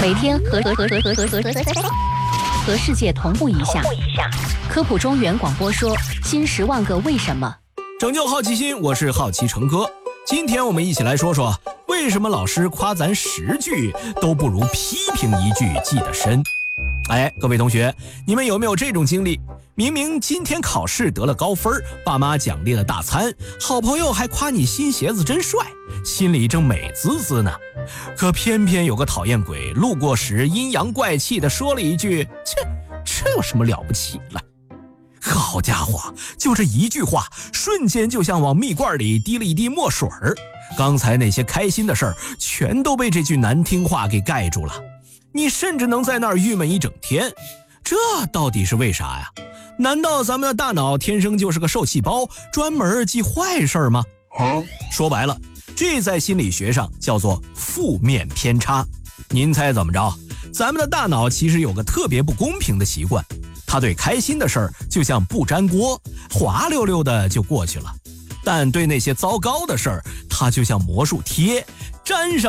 每天和世界同步一下。科普中原广播说新10万个为什么。 拯救好奇心，我是好奇成哥。今天我们一起来说说，为什么老师夸咱10句都不如批评1句记得深。各位同学，你们有没有这种经历？明明今天考试得了高分，爸妈奖励了大餐，好朋友还夸你新鞋子真帅，心里正美滋滋呢，可偏偏有个讨厌鬼路过时阴阳怪气地说了一句，这有什么了不起了？好家伙，就这一句话，瞬间就像往蜜罐里滴了一滴墨水儿，刚才那些开心的事儿全都被这句难听话给盖住了。你甚至能在那儿郁闷一整天，这到底是为啥呀？难道咱们的大脑天生就是个受气包，专门记坏事吗？说白了，这在心理学上叫做负面偏差。您猜怎么着？咱们的大脑其实有个特别不公平的习惯，它对开心的事儿就像不粘锅，滑溜溜的就过去了，但对那些糟糕的事儿，它就像魔术贴，粘上